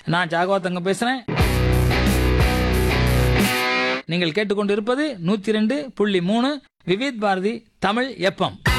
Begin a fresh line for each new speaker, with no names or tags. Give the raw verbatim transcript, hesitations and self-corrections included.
நான் ஜாகவா தங்க பேசுறேன். நீங்கள் கேட்டுக்கொண்டு இருப்பது நூத்தி ரெண்டு புள்ளி மூணு விவித் பாரதி தமிழ் எஃப்எம்.